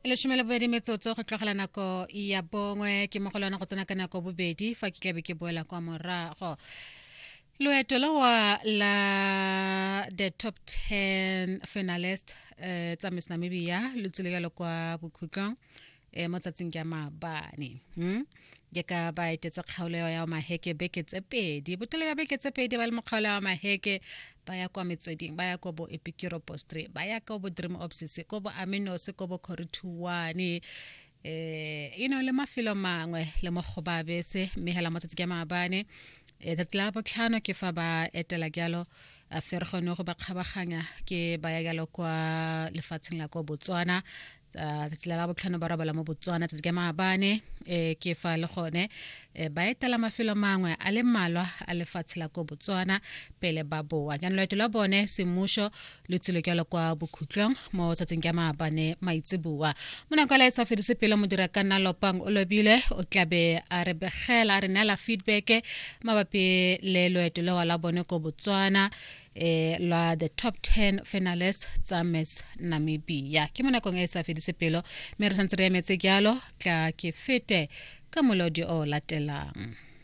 Le shumela bobedi metsotso go tlogela nako ya bongwe ke mogolwana go tsena ka nako bobedi fa ke tlabe ke boela kwa morago loeto la the top 10 finalist tsa Miss Namibia le tsile kwa bokhutlong mo tsatsing ke maabane ke ka ba etetse kgaolo ya maheke beke tse pedi botele ya beke tse pedi ba le mokgaolo wa maheke ba ya kwa metsweding ba ya kwa bo Epicuro Post ba ya kwa bo Dream Obsess ko bo Aminos ko bo Corituane le mafelo mangwe le mogobabe se mehela motsatsi ke maabane that's la botlhano ke fa ba etela gyalo a fergone go ba kgabaganya ke ba ya gyalo kwa lefatsheng la kwa Botswana la botlhano ba rabala mo Botswana tse ke maabane ke fa le gone ba etela mafelo mangwe a le malwa a lefatshe la kwa Botswana pele ba boa ka loeto la bone semusho le tsile ke kwa bokhutlong mo tsatsing ke maabane maitsebua mona ka la isa fedise pele mo dira kana lopang o lobile o tlabe a re begela re nela feedback mabapi le loeto la bone ko Botswana la the top 10 finalists tsa Miss Namibia ke mona kong e sa fedise pelo me re santse re emetse kyalo tla ke fete ka molodi o latelang.